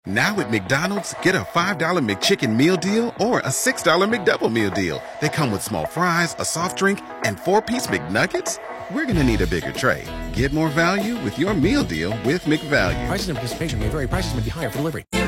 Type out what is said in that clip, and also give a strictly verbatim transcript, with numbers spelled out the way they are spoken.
Now at McDonald's, get a five dollar McChicken meal deal or a six dollar McDouble meal deal. They come with small fries, a soft drink, and four-piece McNuggets. We're going to need a bigger tray. Get more value with your meal deal with McValue. Prices and participation may vary. Prices may be higher for delivery.